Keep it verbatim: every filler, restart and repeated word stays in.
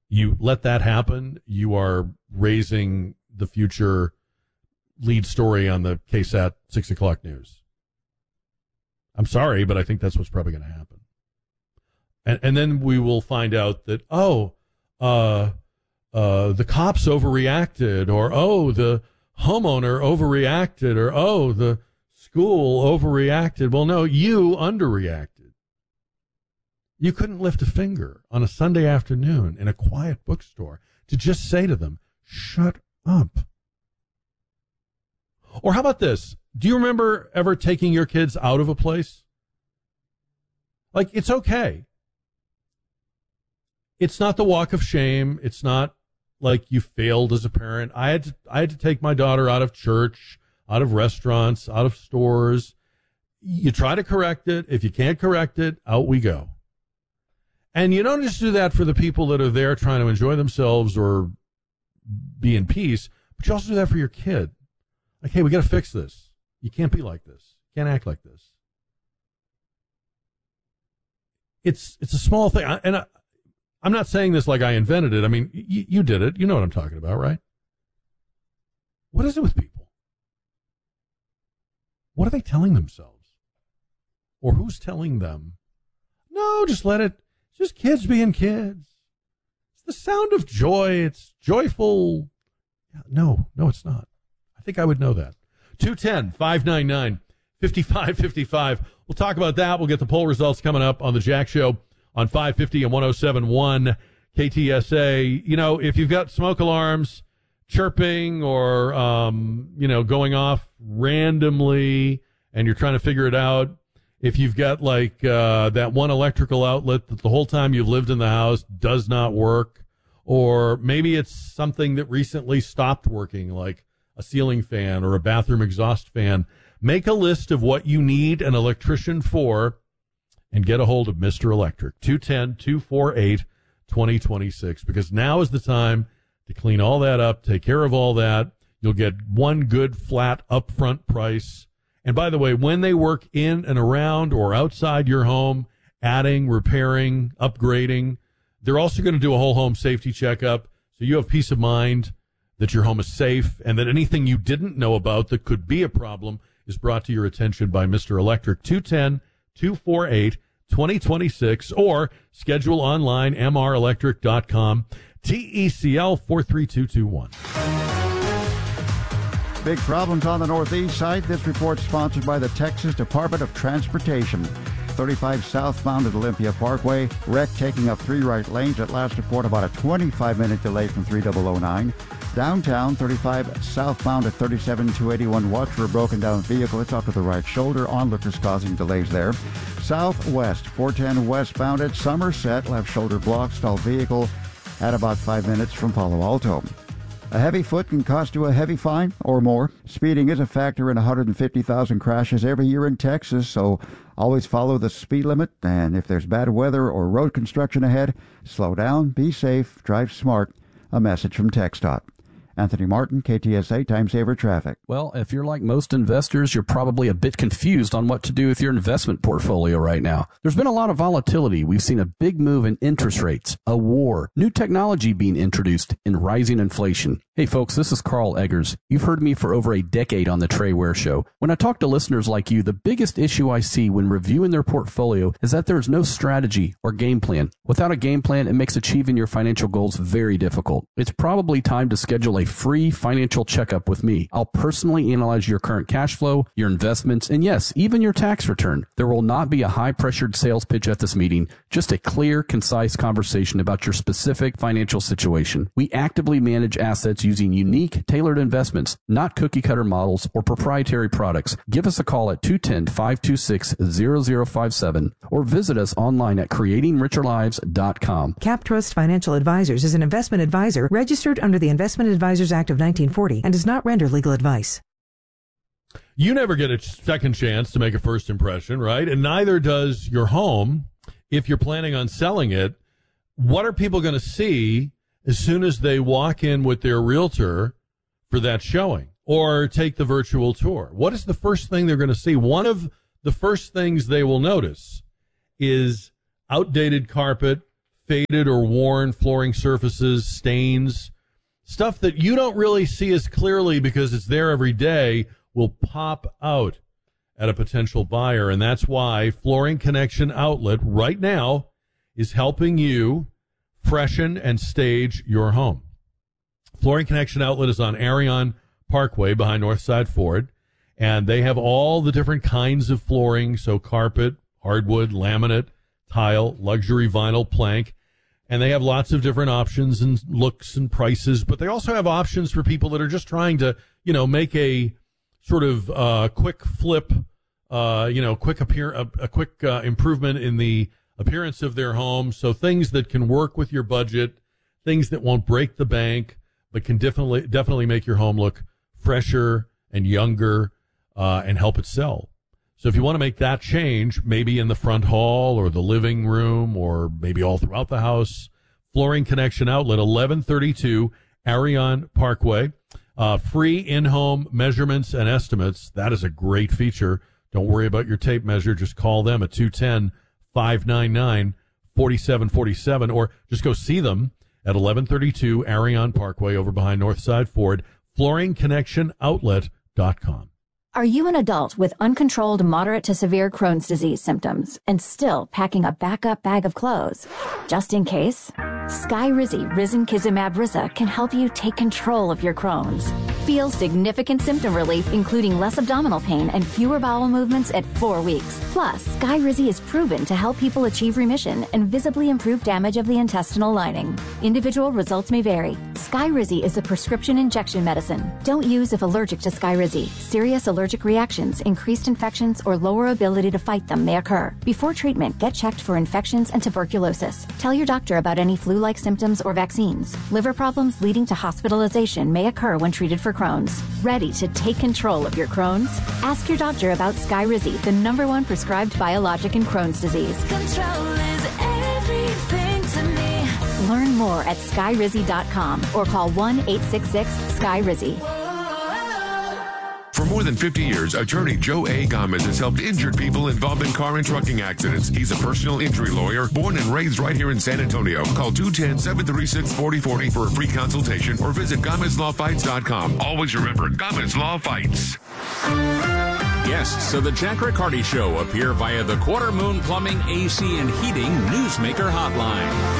You let that happen, you are raising the future lead story on the K SAT six o'clock news. I'm sorry, but I think that's what's probably going to happen. And and then we will find out that, oh, uh, uh, the cops overreacted, or, oh, the homeowner overreacted, or, oh, the school overreacted. Well, no, you underreacted. You couldn't lift a finger on a Sunday afternoon in a quiet bookstore to just say to them, shut up. Or how about this? Do you remember ever taking your kids out of a place? Like, it's okay. It's not the walk of shame. It's not like you failed as a parent. I had to, I had to take my daughter out of church, out of restaurants, out of stores. You try to correct it. If you can't correct it, out we go. And you don't just do that for the people that are there trying to enjoy themselves or be in peace, but you also do that for your kid. Like, hey, we got to fix this. You can't be like this. You can't act like this. It's it's a small thing. I, and I, I'm not saying this like I invented it. I mean, y- you did it. You know what I'm talking about, right? What is it with people? What are they telling themselves? Or who's telling them? No, just let it. Just kids being kids. It's the sound of joy. It's joyful. No, no, it's not. I think I would know that. two one zero, five nine nine, five five five five. We'll talk about that. We'll get the poll results coming up on the Jack Show on five fifty and one oh seven point one K T S A. You know, if you've got smoke alarms chirping or, um, you know, going off randomly and you're trying to figure it out, if you've got like uh, that one electrical outlet that the whole time you've lived in the house does not work, or maybe it's something that recently stopped working, like a ceiling fan or a bathroom exhaust fan, make a list of what you need an electrician for and get a hold of Mister Electric, two one zero, two four eight, two oh two six, because now is the time to clean all that up, take care of all that. You'll get one good flat upfront price. And by the way, when they work in and around or outside your home, adding, repairing, upgrading, they're also going to do a whole home safety checkup, so you have peace of mind that your home is safe and that anything you didn't know about that could be a problem is brought to your attention by Mister Electric. two one zero, two four eight, two oh two six, or schedule online, m r electric dot com, T E C L four three two two one. Big problems on the northeast side. This report sponsored by the Texas Department of Transportation. thirty-five southbound at Olympia Parkway. Wreck taking up three right lanes. At last report, about a twenty-five minute delay from three thousand nine. Downtown, thirty-five southbound at thirty-seven two eighty-one. Watch for a broken down vehicle. It's up to the right shoulder. Onlookers causing delays there. Southwest, four ten westbound at Somerset. Left shoulder block. Stalled vehicle at about five minutes from Palo Alto. A heavy foot can cost you a heavy fine or more. Speeding is a factor in one hundred fifty thousand crashes every year in Texas, so always follow the speed limit. And if there's bad weather or road construction ahead, slow down, be safe, drive smart. A message from TxDOT. Anthony Martin, K T S A Time Saver Traffic. Well, if you're like most investors, you're probably a bit confused on what to do with your investment portfolio right now. There's been a lot of volatility. We've seen a big move in interest rates, a war, new technology being introduced, and rising inflation. Hey folks, this is Carl Eggers. You've heard me for over a decade on the Trey Ware Show. When I talk to listeners like you, the biggest issue I see when reviewing their portfolio is that there's no strategy or game plan. Without a game plan, it makes achieving your financial goals very difficult. It's probably time to schedule a free financial checkup with me. I'll personally analyze your current cash flow, your investments, and yes, even your tax return. There will not be a high-pressured sales pitch at this meeting, just a clear, concise conversation about your specific financial situation. We actively manage assets using unique, tailored investments, not cookie-cutter models or proprietary products. Give us a call at two one zero, five two six, zero zero five seven or visit us online at creating richer lives dot com. CapTrust Financial Advisors is an investment advisor registered under the Investment Advisors Act of nineteen forty and does not render legal advice. You never get a second chance to make a first impression, right? And neither does your home if you're planning on selling it. What are people going to see as soon as they walk in with their realtor for that showing or take the virtual tour? What is the first thing they're going to see? One of the first things they will notice is outdated carpet, faded or worn flooring surfaces, stains, stuff that you don't really see as clearly because it's there every day will pop out at a potential buyer. And that's why Flooring Connection Outlet right now is helping you freshen and stage your home. Flooring Connection Outlet is on Arion Parkway behind Northside Ford, and they have all the different kinds of flooring, so carpet, hardwood, laminate, tile, luxury vinyl, plank, and they have lots of different options and looks and prices, but they also have options for people that are just trying to, you know, make a sort of uh, quick flip, uh, you know, quick appear a, a quick uh, improvement in the appearance of their home. So things that can work with your budget, things that won't break the bank, but can definitely definitely make your home look fresher and younger uh, and help it sell. So if you want to make that change, maybe in the front hall or the living room or maybe all throughout the house, Flooring Connection Outlet, eleven thirty-two Arion Parkway. Uh, free in-home measurements and estimates. That is a great feature. Don't worry about your tape measure. Just call them at two one zero, five nine nine, four seven four seven or just go see them at eleven thirty-two Arion Parkway over behind Northside Ford, flooring connection outlet dot com. Are you an adult with uncontrolled moderate to severe Crohn's disease symptoms and still packing a backup bag of clothes? Just in case, Skyrizi Risankizumab Risa can help you take control of your Crohn's. Feel significant symptom relief, including less abdominal pain and fewer bowel movements at four weeks. Plus, Skyrizi is proven to help people achieve remission and visibly improve damage of the intestinal lining. Individual results may vary. Skyrizi is a prescription injection medicine. Don't use if allergic to Skyrizi. Serious allergic reactions, increased infections, or lower ability to fight them may occur. Before treatment, get checked for infections and tuberculosis. Tell your doctor about any flu-like symptoms or vaccines. Liver problems leading to hospitalization may occur when treated for Crohn's. Ready to take control of your Crohn's? Ask your doctor about Skyrizi, the number one prescribed biologic in Crohn's disease. Control is everything to me. Learn more at skyrizi dot com or call one eight six six Sky Rizzi. For more than fifty years, attorney Joe A. Gomez has helped injured people involved in car and trucking accidents. He's a personal injury lawyer, born and raised right here in San Antonio. Call two one zero, seven three six, four zero four zero for a free consultation or visit Gomez Law Fights dot com. Always remember, Gomez Law Fights. Guests of the Jack Riccardi Show appear via the Quarter Moon Plumbing, A C, and Heating Newsmaker Hotline.